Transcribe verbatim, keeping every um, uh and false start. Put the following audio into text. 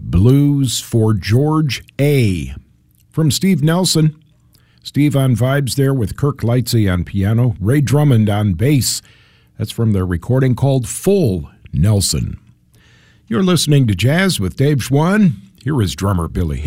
Blues for George A. From Steve Nelson. Steve on vibes there with Kirk Lightsey on piano, Ray Drummond on bass. That's from their recording called Full Nelson. You're listening to Jazz with Dave Schwann. Here is drummer Billy